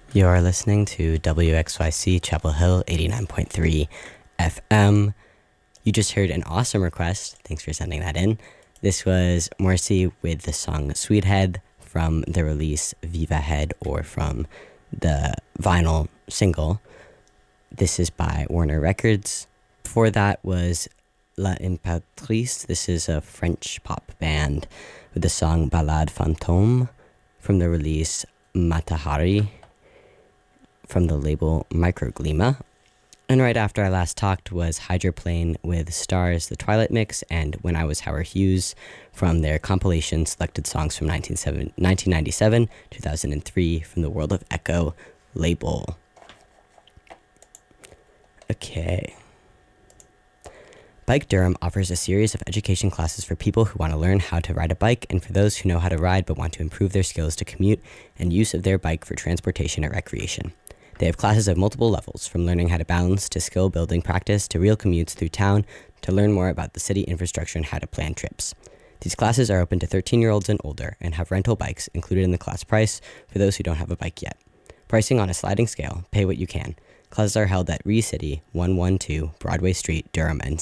You're listening to WXYC Chapel Hill 89.3 FM. You just heard an awesome request. Thanks for sending that in. This was Morrissey with the song Sweethead from the release Viva Head, or from the vinyl single. This is by Warner Records. Before that was La Imperatrice. This is a French pop band with the song Ballade Fantôme from the release Matahari from the label Microglima. And right after I last talked was Hydroplane with Stars, the Twilight Mix, and When I Was Howard Hughes from their compilation Selected Songs from 1997, 2003 from the World of Echo label. Okay. Bike Durham offers a series of education classes for people who want to learn how to ride a bike and for those who know how to ride but want to improve their skills to commute and use of their bike for transportation or recreation. They have classes of multiple levels, from learning how to balance to skill building practice to real commutes through town to learn more about the city infrastructure and how to plan trips. These classes are open to 13-year-olds and older and have rental bikes included in the class price for those who don't have a bike yet. Pricing on a sliding scale, pay what you can. Classes are held at Ree City, 112 Broadway Street, Durham,